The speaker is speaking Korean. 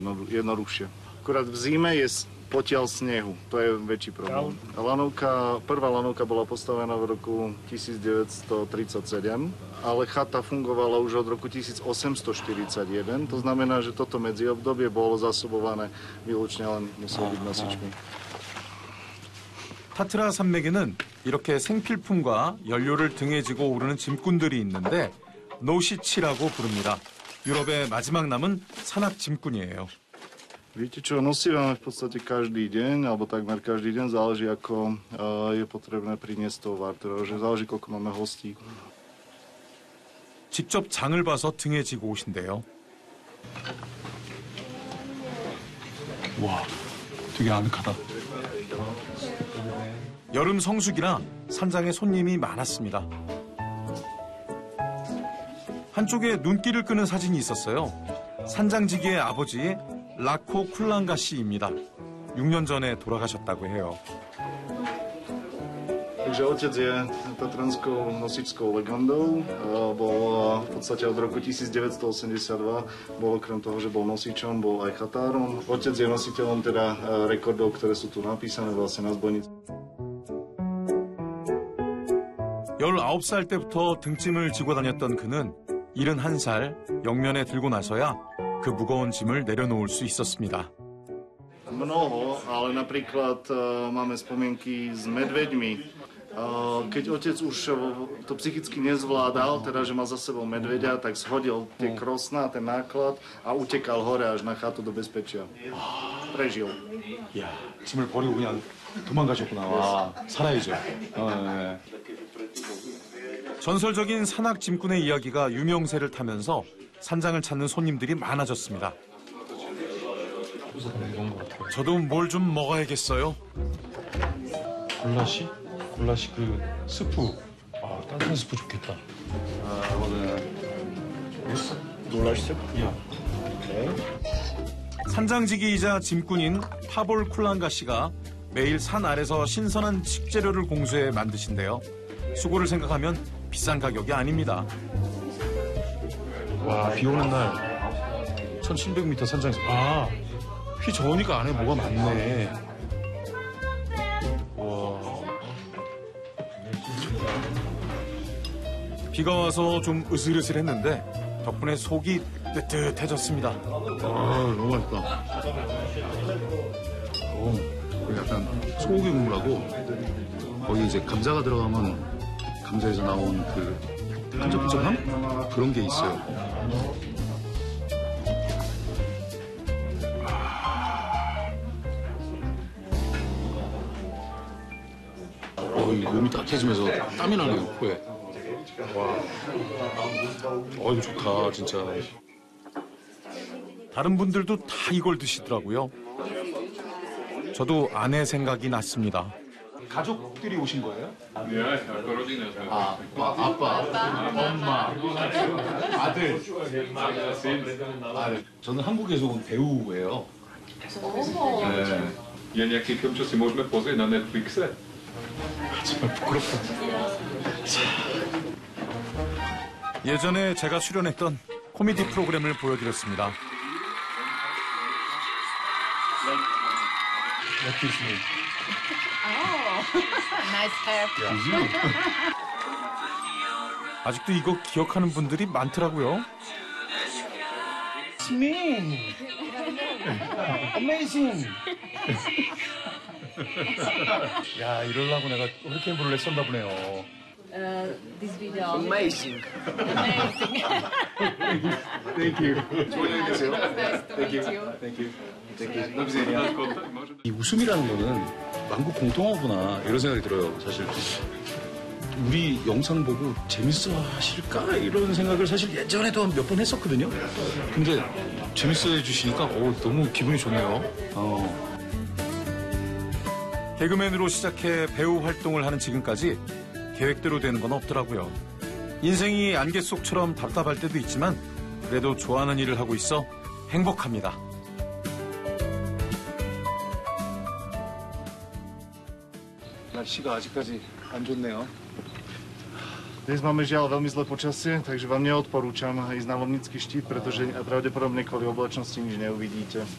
jednoduchšie. Akurát v zime je potiaľ snehu, to je väčší problém. Prvá lanovka bola postavená v roku 1937, ale chata fungovala už od roku 1841, to znamená, že toto medziobdobie bolo zasobované výlučne len muselo byť nosičmi. 타트라 산맥에는 이렇게 생필품과 연료를 등에 지고 오르는 짐꾼들이 있는데 노시치라고 부릅니다. 유럽의 마지막 남은 산악 짐꾼이에요. Viete čo, nosívame v podstate každý deň, alebo takmer každý deň, záleží ako je potrebné priniesť tovar, že záleží koľko máme hostí. 직접 장을 봐서 등에 지고 오신대요. 와, 되게 아늑하다. 여름 성수기라 산장에 손님이 많았습니다. 한쪽에 눈길을 끄는 사진이 있었어요. 산장지기의 아버지 라코 쿨랑가 씨입니다. 6년 전에 돌아가셨다고 해요. Takže otec je tatranskou nosičskou legendou. Bol v podstate od roku 1982. Bol okrem toho, že bol nosičom, bol aj chatárom. Otec je nositeľom teda rekordov, ktoré sú tu napísané vlastne na zbojnici. 19살 때부터 등짐을 지고 다녔던 그는 71살 영면에 들고 나서야 그 무거운 짐을 내려놓을 수 있었습니다. Mnoho, ale napríklad máme spomienky s medveďmi. Keď otec už to psychicky nezvládal, teda že mal za sebou medveďa, tak shodil tie krosná, ten náklad a utekal hore až na chatu do bezpečia. Prežil. 야, 짐을 버리고 그냥 도망가셨구나. 와, 살아야죠. 네. 전설적인 산악 짐꾼의 이야기가 유명세를 타면서 산장을 찾는 손님들이 많아졌습니다. 저도 뭘 좀 먹어야겠어요. 골라시? 골라시 그 스프. 아, 따뜻한 스프 좋겠다. Guláš se? 야. 산장지기이자 짐꾼인 파볼 쿨랑가 씨가 매일 산 아래서 신선한 식재료를 공수해 만드신대요. 수고를 생각하면 비싼 가격이 아닙니다. 와, 비 오는 날 1700m 산장에서 아, 휘 저으니까 안에 뭐가 많네. 와. 비가 와서 좀 으슬으슬했는데 덕분에 속이 뜨뜻해졌습니다. 아, 너무 맛있다. 약간 소고기 국물하고 거기 이제 감자가 들어가면 감자에서 나온 그 끈적끈적함? 그런 게 있어요. 몸이 따뜻해지면서 땀이 나네요, 코에. 와. 이거 좋다, 진짜. 다른 분들도 다 이걸 드시더라고요. 저도 아내 생각이 났습니다. 가족들이 오신 거예요? 아빠, 엄마, 아들. 저는 한국에서 온 배우예요. 네. Je nějaký film, co si můžeme pozrieť na Netflixe? 정말 부끄럽다. 예전에 제가 출연했던 코미디 프로그램을 보여드렸습니다. Nice hair. 아직도 이거 기억하는 분들이 많더라고요. It's me. Amazing. 야, 이러려고 내가 허리케인볼을 했었나 보네요. This video. Amazing. Amazing. Thank you. 좋은 계세요. Nice to meet you. 이 웃음이라는 거는 만국 공통어구나 이런 생각이 들어요. 사실 우리 영상 보고 재밌어 하실까 이런 생각을 사실 예전에도 몇 번 했었거든요. 근데 재밌어 해주시니까 너무 기분이 좋네요. 개그맨으로 시작해 배우 활동을 하는 지금까지 계획대로 되는 건 없더라고요. 인생이 안개 속처럼 답답할 때도 있지만 그래도 좋아하는 일을 하고 있어 행복합니다. 날씨가 아직까지 안 좋네요. Dnes máme žiaľ veľmi zlé počasie, takže vám neodporúčam ísť na Lomnický štít, pretože pravdepodobne kvôli oblačnosti nič neuvidíte.